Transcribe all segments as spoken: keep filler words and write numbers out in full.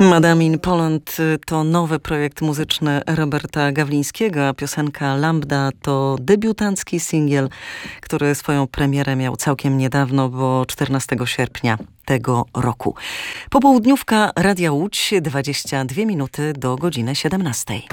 Madame in Poland to nowy projekt muzyczny Roberta Gawlińskiego, a piosenka Lambda to debiutancki singiel, który swoją premierę miał całkiem niedawno, bo czternastego sierpnia tego roku. Popołudniówka Radia Łódź, dwadzieścia dwie minuty do godziny siedemnastej.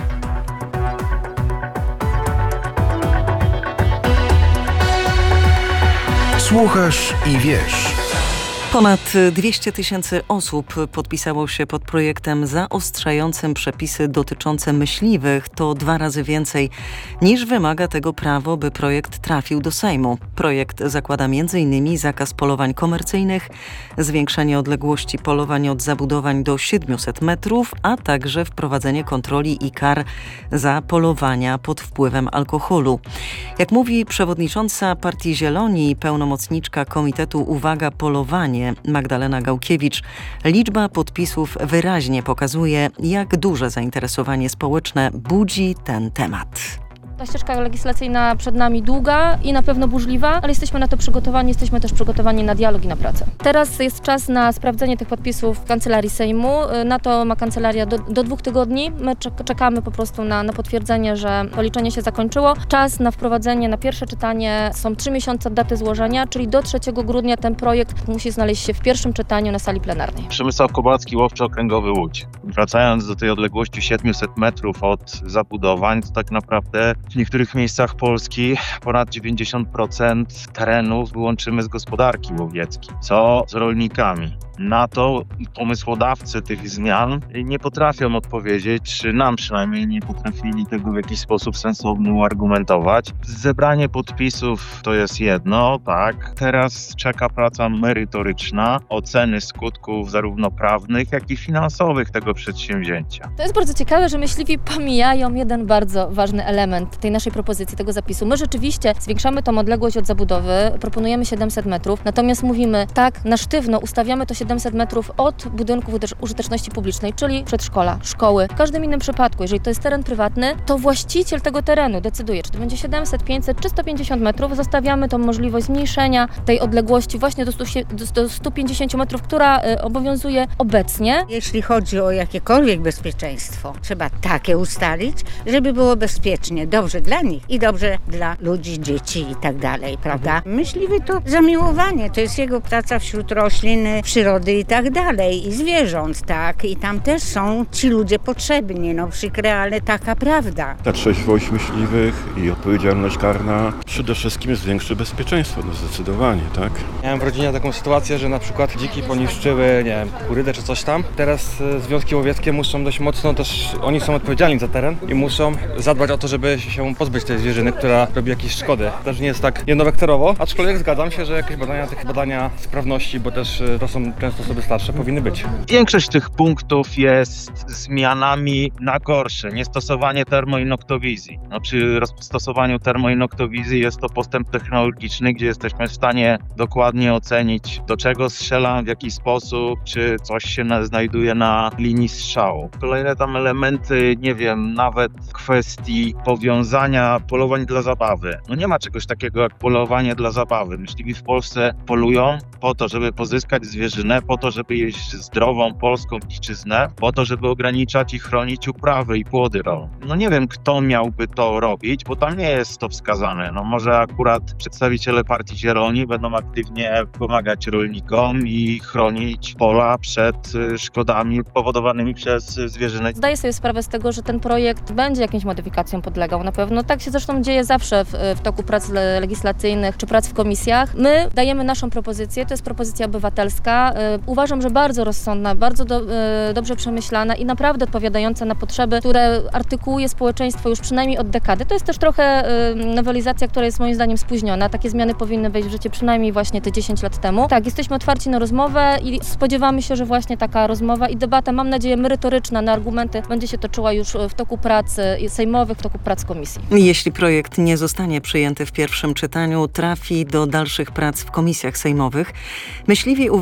Słuchasz i wiesz. Ponad dwieście tysięcy osób podpisało się pod projektem zaostrzającym przepisy dotyczące myśliwych. To dwa razy więcej niż wymaga tego prawo, by projekt trafił do Sejmu. Projekt zakłada między innymi zakaz polowań komercyjnych, zwiększenie odległości polowań od zabudowań do siedmiuset metrów, a także wprowadzenie kontroli i kar za polowania pod wpływem alkoholu. Jak mówi przewodnicząca Partii Zieloni i pełnomocniczka Komitetu Uwaga Polowanie Magdalena Gałkiewicz, liczba podpisów wyraźnie pokazuje, jak duże zainteresowanie społeczne budzi ten temat. Ta ścieżka legislacyjna przed nami długa i na pewno burzliwa, ale jesteśmy na to przygotowani, jesteśmy też przygotowani na dialog i na pracę. Teraz jest czas na sprawdzenie tych podpisów w Kancelarii Sejmu. Na to ma kancelaria do, do dwóch tygodni. My czekamy po prostu na, na potwierdzenie, że policzenie się zakończyło. Czas na wprowadzenie na pierwsze czytanie są trzy miesiące od daty złożenia, czyli do trzeciego grudnia ten projekt musi znaleźć się w pierwszym czytaniu na sali plenarnej. Przemysław Kowalski, Łowczy Okręgowy Łódź. Wracając do tej odległości siedmiuset metrów od zabudowań, to tak naprawdę w niektórych miejscach Polski ponad dziewięćdziesiąt procent terenów wyłączymy z gospodarki łowieckiej. Co z rolnikami? Na to pomysłodawcy tych zmian nie potrafią odpowiedzieć, czy nam przynajmniej nie potrafili tego w jakiś sposób sensowny uargumentować. Zebranie podpisów to jest jedno, tak. Teraz czeka praca merytoryczna, oceny skutków zarówno prawnych, jak i finansowych tego przedsięwzięcia. To jest bardzo ciekawe, że myśliwi pomijają jeden bardzo ważny element tej naszej propozycji, tego zapisu. My rzeczywiście zwiększamy tą odległość od zabudowy, proponujemy siedemset metrów, natomiast mówimy tak, na sztywno ustawiamy to siedemset metrów od budynków użyteczności publicznej, czyli przedszkola, szkoły. W każdym innym przypadku, jeżeli to jest teren prywatny, to właściciel tego terenu decyduje, czy to będzie siedemset, pięćset czy sto pięćdziesiąt metrów. Zostawiamy tą możliwość zmniejszenia tej odległości właśnie do, stu, do stu pięćdziesięciu metrów, która y, obowiązuje obecnie. Jeśli chodzi o jakiekolwiek bezpieczeństwo, trzeba takie ustalić, żeby było bezpiecznie, dobrze dla nich i dobrze dla ludzi, dzieci i tak dalej, prawda? Myśliwy to zamiłowanie, to jest jego praca wśród roślin, przyrody i tak dalej, i zwierząt, tak? I tam też są ci ludzie potrzebni, no przykre, ale taka prawda. Ta trzeźwość myśliwych i odpowiedzialność karna przede wszystkim zwiększy bezpieczeństwo, no zdecydowanie, tak? Miałem w rodzinie taką sytuację, że na przykład dziki poniszczyły, nie wiem, kurydę czy coś tam. Teraz związki łowieckie muszą dość mocno też, oni są odpowiedzialni za teren i muszą zadbać o to, żeby się pozbyć tej zwierzyny, która robi jakieś szkody. Też nie jest tak jednowektorowo, aczkolwiek zgadzam się, że jakieś badania, tych badania sprawności, bo też to są często osoby starsze, powinny być. Większość tych punktów jest zmianami na gorsze. Niestosowanie termoinoktowizji. No, przy stosowaniu termoinoktowizji jest to postęp technologiczny, gdzie jesteśmy w stanie dokładnie ocenić, do czego strzelam, w jaki sposób, czy coś się na, znajduje na linii strzału. Kolejne tam elementy, nie wiem, nawet kwestii powiązania polowań dla zabawy. No nie ma czegoś takiego jak polowanie dla zabawy. Myśliwi w Polsce polują po to, żeby pozyskać zwierzynę, po to, żeby jeść zdrową polską dziczyznę, po to, żeby ograniczać i chronić uprawy i płody rolne. No nie wiem, kto miałby to robić, bo tam nie jest to wskazane. No może akurat przedstawiciele Partii Zieloni będą aktywnie pomagać rolnikom i chronić pola przed szkodami powodowanymi przez zwierzynę. Zdaję sobie sprawę z tego, że ten projekt będzie jakimś modyfikacjom podlegał na pewno. Tak się zresztą dzieje zawsze w, w toku prac legislacyjnych czy prac w komisjach. My dajemy naszą propozycję, to jest propozycja obywatelska. Uważam, że bardzo rozsądna, bardzo do, dobrze przemyślana i naprawdę odpowiadająca na potrzeby, które artykułuje społeczeństwo już przynajmniej od dekady. To jest też trochę nowelizacja, która jest moim zdaniem spóźniona. Takie zmiany powinny wejść w życie przynajmniej właśnie te dziesięć lat temu. Tak, jesteśmy otwarci na rozmowę i spodziewamy się, że właśnie taka rozmowa i debata, mam nadzieję, merytoryczna na argumenty będzie się toczyła już w toku prac sejmowych, w toku prac komisji. Jeśli projekt nie zostanie przyjęty w pierwszym czytaniu, trafi do dalszych prac w komisjach sejmowych. Myśliwi uważają, że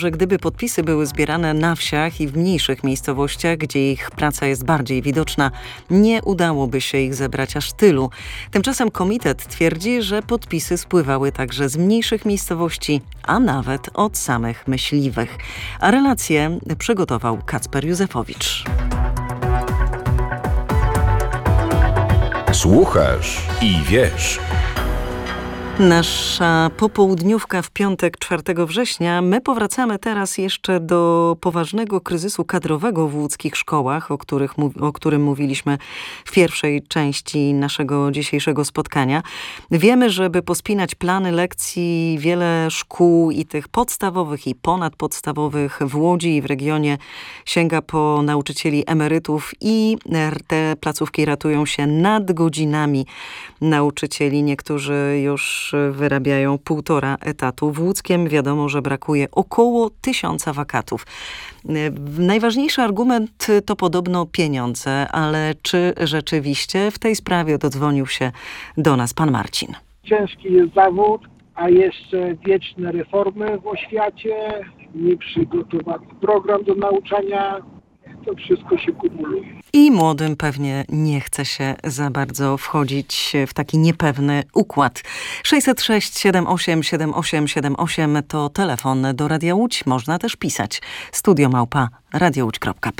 że gdyby podpisy były zbierane na wsiach i w mniejszych miejscowościach, gdzie ich praca jest bardziej widoczna, nie udałoby się ich zebrać aż tylu. Tymczasem komitet twierdzi, że podpisy spływały także z mniejszych miejscowości, a nawet od samych myśliwych. A relację przygotował Kacper Józefowicz. Słuchasz i wiesz. Nasza popołudniówka w piątek czwartego września. My powracamy teraz jeszcze do poważnego kryzysu kadrowego w łódzkich szkołach, o, których, o którym mówiliśmy w pierwszej części naszego dzisiejszego spotkania. Wiemy, żeby pospinać plany lekcji, wiele szkół i tych podstawowych i ponadpodstawowych w Łodzi i w regionie sięga po nauczycieli emerytów i te placówki ratują się nadgodzinami nauczycieli. Niektórzy już wyrabiają półtora etatu. W Łódzkiem wiadomo, że brakuje około tysiąca wakatów. Najważniejszy argument to podobno pieniądze, ale czy rzeczywiście w tej sprawie dodzwonił się do nas pan Marcin? Ciężki jest zawód, a jeszcze wieczne reformy w oświacie, nieprzygotowany program do nauczania. To wszystko się kumuluje. I młodym pewnie nie chce się za bardzo wchodzić w taki niepewny układ. sześćset sześć siedem osiem siedem osiem siedem osiem to telefon do Radia Łódź. Można też pisać. studio małpa radio łódź kropka p l.